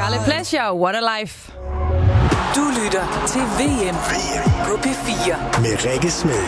Scarlet Pleasure, What a Life. Du lytter til VM på P4 med Rikke Smed.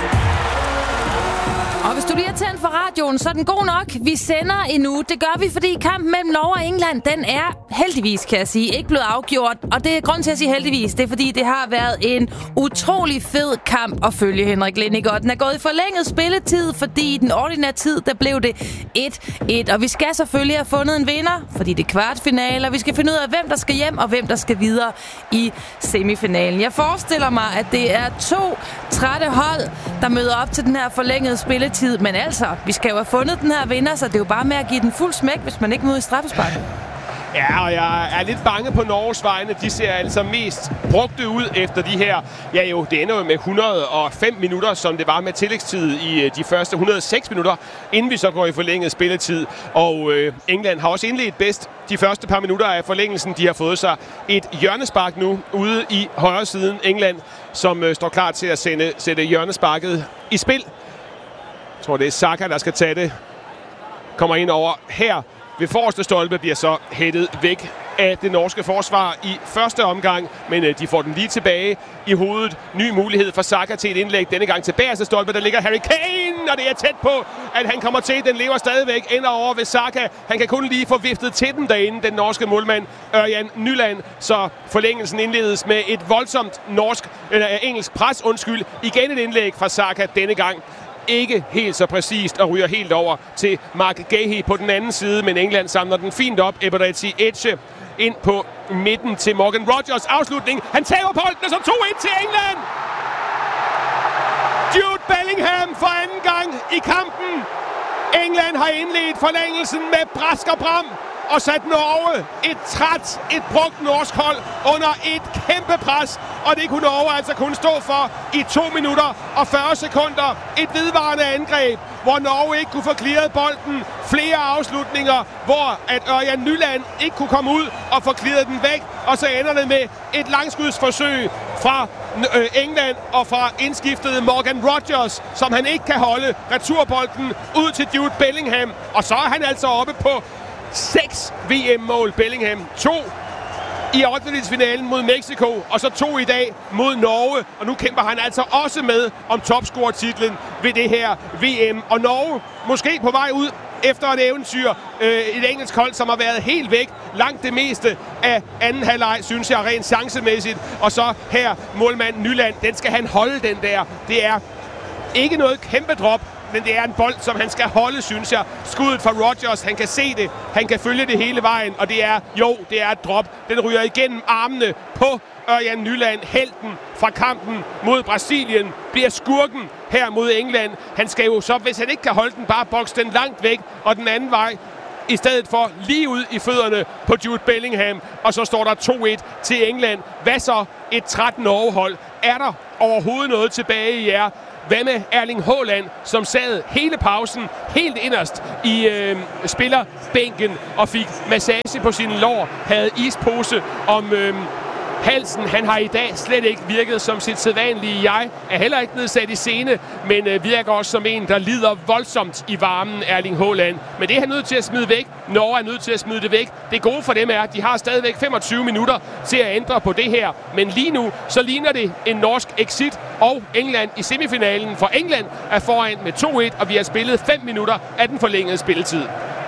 Og hvis du lige er tændt for radioen, så er den god nok. Vi sender endnu. Det gør vi, fordi kampen mellem Norge og England, den er heldigvis, kan jeg sige, ikke blevet afgjort. Og det er grund til at sige heldigvis. Det er fordi, det har været en utrolig fed kamp at følge, Henrik Lindig. Og den er gået i forlænget spilletid, fordi i den ordinære tid, der blev det 1-1. Og vi skal selvfølgelig have fundet en vinder, fordi det er kvartfinale. Og vi skal finde ud af, hvem der skal hjem og hvem der skal videre i semifinalen. Jeg forestiller mig, at det er 2 trætte hold, der møder op til den her forlængede spilletid. Men altså, vi skal jo have fundet den her vinder, så det er jo bare med at give den fuld smæk, hvis man ikke møder i straffespark. Ja, og jeg er lidt bange på Norges vegne. De ser altså mest brugte ud efter de her. Ja jo, det ender jo med 105 minutter, som det var med tillægstid i de første 106 minutter, inden vi så går i forlænget spilletid. Og England har også indledt bedst de første par minutter af forlængelsen. De har fået sig et hjørnespark nu ude i højre siden England, som står klar til at sætte hjørnesparket i spil. Jeg tror, det er Saka, der skal tage det. Kommer ind over her ved forreste stolpe, bliver så hættet væk af det norske forsvar i første omgang, men de får den lige tilbage i hovedet. Ny mulighed for Saka til et indlæg. Denne gang til bagerste stolpe, der ligger Harry Kane, og det er tæt på, at han kommer til. Den lever stadigvæk, ender over ved Saka. Han kan kun lige få viftet til den derinde, den norske målmand Ørjan Nyland. Så forlængelsen indledes med et voldsomt engelsk pres. Igen et indlæg fra Saka denne gang. Ikke helt så præcist og ryger helt over til Mark Gahey på den anden side, men England samler den fint op. Eberechi Eze ind på midten til Morgan Rogers. Afslutning. Han tager bolden, og så 2-1 til England. Jude Bellingham for anden gang i kampen. England har indledt forlængelsen med brask og bram og sat Norge, et brugt norsk hold, under et kæmpe pres. Og det kunne Norge altså kun stå for i 2 minutter og 40 sekunder. Et vedvarende angreb, hvor Norge ikke kunne få clearet bolden. Flere afslutninger, hvor at Ørjan Nyland ikke kunne komme ud og få clearet den væk. Og så ender det med et langskudsforsøg fra England og fra indskiftede Morgan Rogers, som han ikke kan holde. Returbolden ud til Jude Bellingham. Og så er han altså oppe på 6 VM-mål. Bellingham 2 i 8-delsfinalen mod Mexico, og så 2 i dag mod Norge. Og nu kæmper han altså også med om topscorer-titlen ved det her VM. Og Norge måske på vej ud efter et eventyr. Et engelsk hold, som har været helt væk langt det meste af anden halvleg, synes jeg, rent chancemæssigt. Og så her målmand Nyland, den skal han holde, den der. Det er ikke noget kæmpe drop, men det er en bold, som han skal holde, synes jeg. Skuddet fra Rogers, han kan se det, han kan følge det hele vejen, og det er et drop. Den ryger igennem armene på Ørjan Nyland, helten fra kampen mod Brasilien, bliver skurken her mod England. Han skal jo så, hvis han ikke kan holde den, bare bokse den langt væk, og den anden vej, i stedet for lige ud i fødderne på Jude Bellingham. Og så står der 2-1 til England. Hvad så et 13 Norge-hold? Er der overhovedet noget tilbage i jer? Hvad med Erling Haaland, som sad hele pausen helt inderst i spillerbænken og fik massage på sine lår, havde ispose om halsen. Han har i dag slet ikke virket som sit sædvanlige jeg. Er heller ikke nedsat i scene, men virker også som en, der lider voldsomt i varmen, Erling Haaland. Men det er han nødt til at smide væk. Norge er nødt til at smide det væk. Det gode for dem er, at de har stadigvæk 25 minutter til at ændre på det her. Men lige nu, så ligner det en norsk exit og England i semifinalen. For England er foran med 2-1, og vi har spillet 5 minutter af den forlængede spilletid.